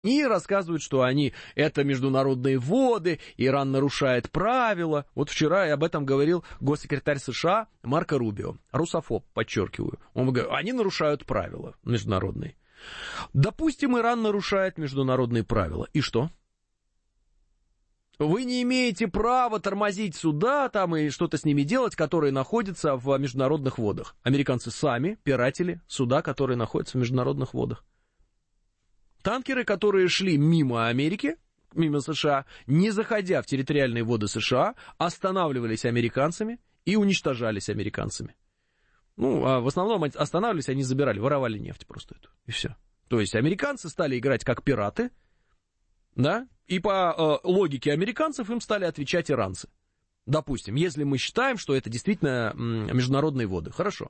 И рассказывают, что это международные воды, Иран нарушает правила. Вот вчера об этом говорил госсекретарь США Марко Рубио, русофоб, подчеркиваю. Он говорит, они нарушают правила международные. Допустим, Иран нарушает международные правила. И что? Вы не имеете права тормозить суда там и что-то с ними делать, которые находятся в международных водах. Американцы сами пиратили суда, которые находятся в международных водах. Танкеры, которые шли мимо Америки, мимо США, не заходя в территориальные воды США, останавливались американцами и уничтожались американцами. В основном останавливались, они забирали, воровали нефть просто эту, и все. То есть американцы стали играть как пираты, да, и по логике американцев им стали отвечать иранцы. Допустим, если мы считаем, что это действительно международные воды, хорошо.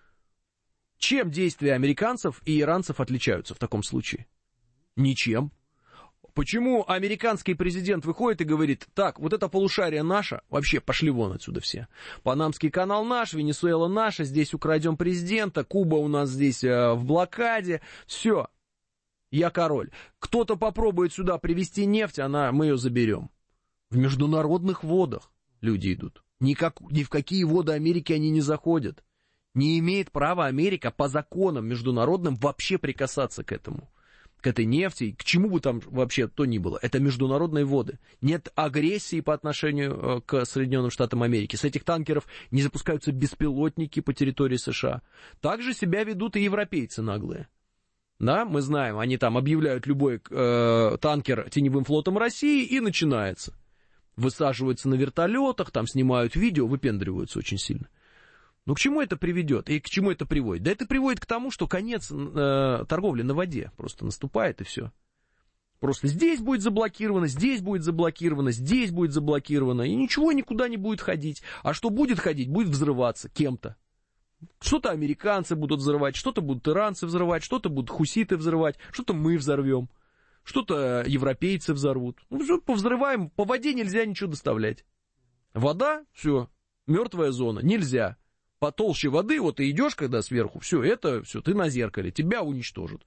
Чем действия американцев и иранцев отличаются в таком случае? Ничем. Почему американский президент выходит и говорит, так, вот это полушарие наше, вообще пошли вон отсюда все. Панамский канал наш, Венесуэла наша, здесь украдем президента, Куба у нас здесь в блокаде, все, я король. Кто-то попробует сюда привезти нефть, мы ее заберем. В международных водах люди идут. Ни в какие воды Америки они не заходят. Не имеет права Америка по законам международным вообще прикасаться к этому. К этой нефти, к чему бы там вообще то ни было. Это международные воды. Нет агрессии по отношению к Соединенным Штатам Америки. С этих танкеров не запускаются беспилотники по территории США. Так же себя ведут и европейцы наглые. Да, мы знаем, они там объявляют любой танкер теневым флотом России, и начинается. Высаживаются на вертолетах, там снимают видео, выпендриваются очень сильно. Но к чему это приведет и к чему это приводит? Да это приводит к тому, что конец торговли на воде просто наступает, и все. Просто здесь будет заблокировано, здесь будет заблокировано, здесь будет заблокировано, и ничего никуда не будет ходить. А что будет ходить, будет взрываться кем-то. Что-то американцы будут взрывать, что-то будут иранцы взрывать, что-то будут хуситы взрывать, что-то мы взорвем, что-то европейцы взорвут. Что повзрываем, по воде нельзя ничего доставлять. Вода, все, мертвая зона, нельзя. По толще воды, вот ты идешь, когда сверху, все, ты на зеркале, тебя уничтожат.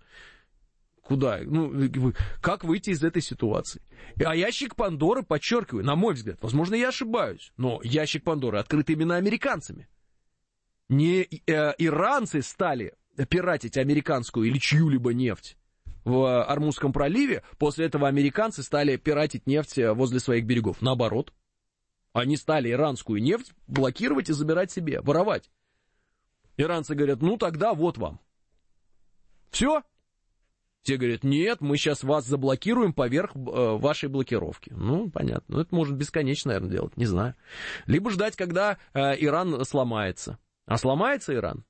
Куда? Как выйти из этой ситуации? А ящик Пандоры, подчеркиваю, на мой взгляд, возможно, я ошибаюсь, но ящик Пандоры открыт именно американцами. Не иранцы стали пиратить американскую или чью-либо нефть в Ормузском проливе, после этого американцы стали пиратить нефть возле своих берегов. Наоборот. Они стали иранскую нефть блокировать и забирать себе, воровать. Иранцы говорят, тогда вот вам. Все? Те говорят, нет, мы сейчас вас заблокируем поверх вашей блокировки. Понятно. Это можно бесконечно, наверное, делать, не знаю. Либо ждать, когда Иран сломается. А сломается Иран?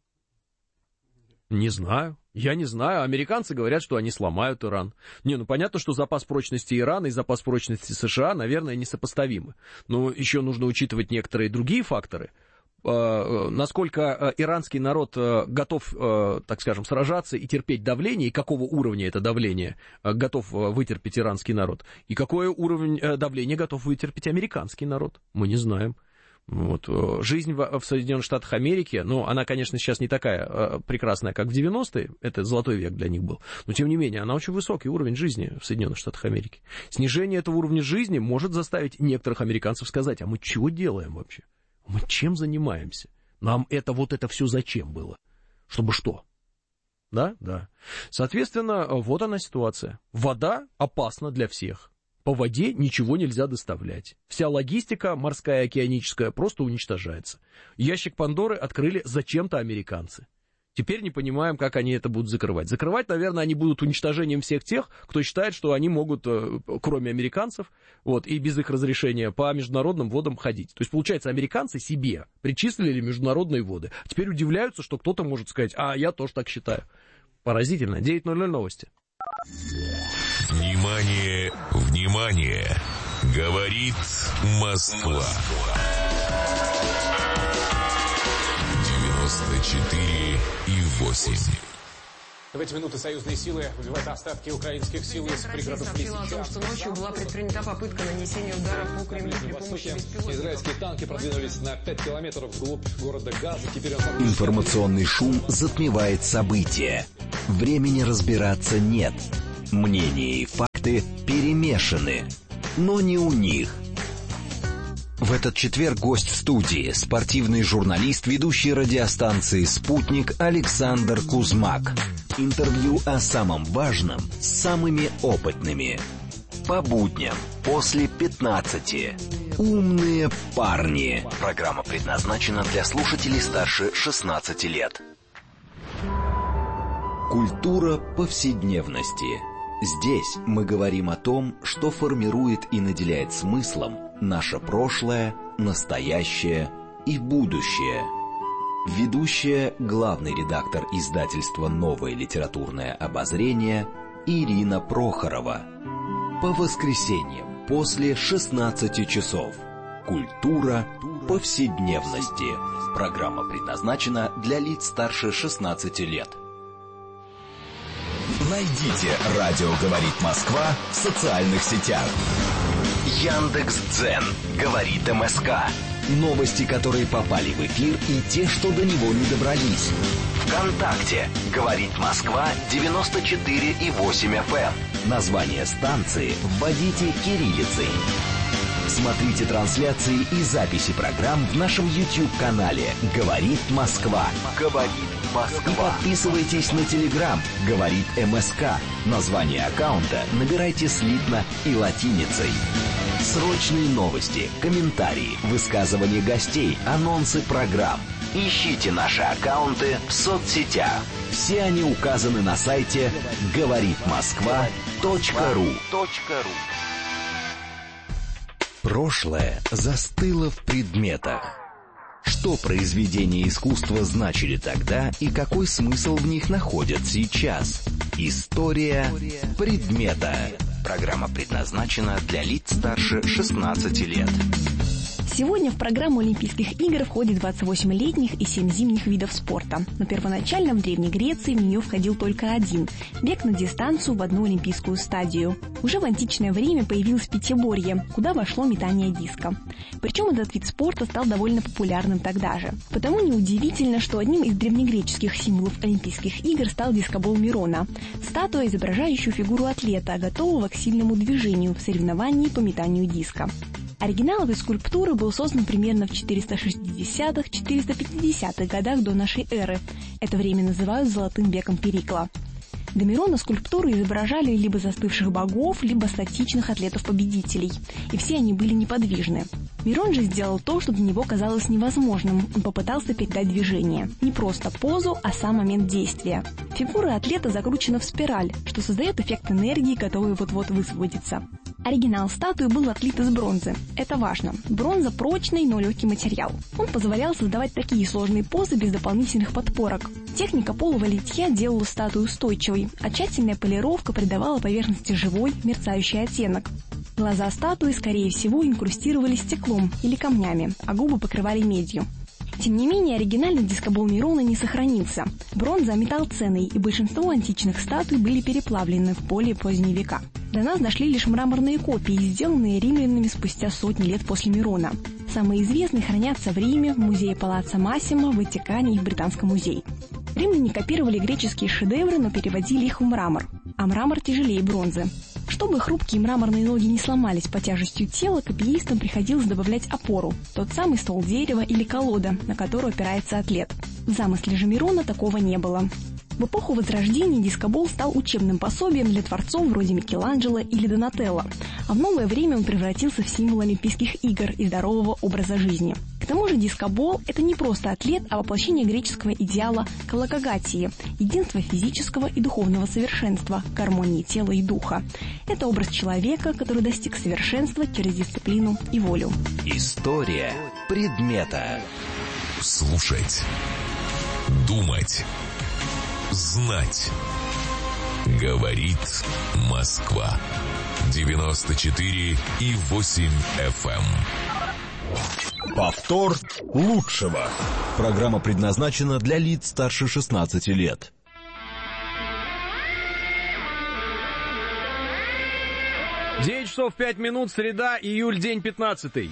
Не знаю. Я не знаю. Американцы говорят, что они сломают Иран. Понятно, что запас прочности Ирана и запас прочности США, наверное, несопоставимы. Но еще нужно учитывать некоторые другие факторы. Насколько иранский народ готов, так скажем, сражаться и терпеть давление, и какого уровня это давление готов вытерпеть иранский народ, и какой уровень давления готов вытерпеть американский народ, мы не знаем. Жизнь в Соединенных Штатах Америки, она, конечно, сейчас не такая прекрасная, как в 90-е, это золотой век для них был, но, тем не менее, она очень высокий уровень жизни в Соединенных Штатах Америки. Снижение этого уровня жизни может заставить некоторых американцев сказать, а мы чего делаем вообще? Мы чем занимаемся? Нам это все зачем было? Чтобы что? Да? Да. Соответственно, вот она ситуация. Вода опасна для всех. По воде ничего нельзя доставлять. Вся логистика морская, океаническая просто уничтожается. Ящик Пандоры открыли зачем-то американцы. Теперь не понимаем, как они это будут закрывать. Закрывать, наверное, они будут уничтожением всех тех, кто считает, что они могут, кроме американцев, и без их разрешения, по международным водам ходить. То есть, получается, американцы себе причислили международные воды. Теперь удивляются, что кто-то может сказать, я тоже так считаю. Поразительно. 9:00 новости. Внимание, внимание! Говорит Москва. 94,8. В эти минуты союзные силы выбивают остатки украинских сил из пригородов Лисича. О том, что ночью была предпринята попытка нанесения ударов по Кремлю при помощи беспилотников. Израильские танки продвинулись на 5 километров вглубь города Газа. Теперь Информационный шум затмевает события. Времени разбираться нет. Мнения и факты перемешаны, но не у них. В этот четверг гость в студии — спортивный журналист, ведущий радиостанции «Спутник» Александр Кузмак. Интервью о самом важном с самыми опытными. По будням после 15. «Умные парни». Программа предназначена для слушателей старше 16 лет. Культура повседневности. Здесь мы говорим о том, что формирует и наделяет смыслом наше прошлое, настоящее и будущее. Ведущая, главный редактор издательства «Новое литературное обозрение» Ирина Прохорова. По воскресеньям после 16 часов. Культура повседневности. Программа предназначена для лиц старше 16 лет. Найдите «Радио говорит Москва» в социальных сетях. Яндекс.Дзен говорит МСК. Новости, которые попали в эфир, и те, что до него не добрались. ВКонтакте говорит Москва 94,8 FM. Название станции вводите кириллицей. Смотрите трансляции и записи программ в нашем YouTube-канале «Говорит Москва». «Говорит Москва». И подписывайтесь на Telegram «Говорит МСК». Название аккаунта набирайте слитно и латиницей. Срочные новости, комментарии, высказывания гостей, анонсы программ. Ищите наши аккаунты в соцсетях. Все они указаны на сайте говоритмосква.ру. Прошлое застыло в предметах. Что произведения искусства значили тогда и какой смысл в них находят сейчас? История предмета. Программа предназначена для лиц старше 16 лет. Сегодня в программу Олимпийских игр входит 28 летних и 7 зимних видов спорта. Но первоначально в Древней Греции в нее входил только один – бег на дистанцию в одну олимпийскую стадию. Уже в античное время появилось пятиборье, куда вошло метание диска. Причем этот вид спорта стал довольно популярным тогда же. Потому неудивительно, что одним из древнегреческих символов Олимпийских игр стал дискобол Мирона – статуя, изображающая фигуру атлета, готового к сильному движению в соревновании по метанию диска. Оригинал этой скульптуры был создан примерно в 460-450-х годах до нашей эры. Это время называют «золотым веком Перикла». До Мирона скульптуры изображали либо застывших богов, либо статичных атлетов-победителей. И все они были неподвижны. Мирон же сделал то, что для него казалось невозможным. Он попытался передать движение. Не просто позу, а сам момент действия. Фигура атлета закручена в спираль, что создает эффект энергии, готовой вот-вот высвободиться. Оригинал статуи был отлит из бронзы. Это важно. Бронза – прочный, но легкий материал. Он позволял создавать такие сложные позы без дополнительных подпорок. Техника полого литья делала статую устойчивой, а тщательная полировка придавала поверхности живой, мерцающий оттенок. Глаза статуи, скорее всего, инкрустировали стеклом или камнями, а губы покрывали медью. Тем не менее, оригинальный дискобол Мирона не сохранился. Бронза – металл ценный, и большинство античных статуй были переплавлены в более поздние века. До нас дошли лишь мраморные копии, сделанные римлянами спустя сотни лет после Мирона. Самые известные хранятся в Риме, в музее Палаццо Массимо, в Ватикане и в Британском музее. Римляне копировали греческие шедевры, но переводили их в мрамор, а мрамор тяжелее бронзы. Чтобы хрупкие мраморные ноги не сломались под тяжестью тела, копиистам приходилось добавлять опору, тот самый ствол дерева или колода, на которую опирается атлет. В замысле же Мирона такого не было. В эпоху Возрождения дискобол стал учебным пособием для творцов вроде Микеланджело или Донателло, а в новое время он превратился в символ Олимпийских игр и здорового образа жизни. К тому же дискобол – это не просто атлет, а воплощение греческого идеала коллокогатии – единства физического и духовного совершенства, гармонии тела и духа. Это образ человека, который достиг совершенства через дисциплину и волю. История предмета. Слушать, думать, знать. Говорит Москва. 94,8 FM. Повтор лучшего. Программа предназначена для лиц старше 16 лет. 9 часов 5 минут, среда, июль, день 15.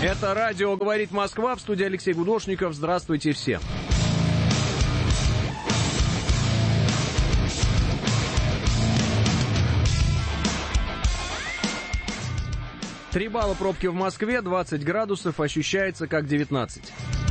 Это радио «Говорит Москва», в студии Алексей Гудошников. Здравствуйте всем. 3 балла пробки в Москве, 20 градусов, ощущается как 19.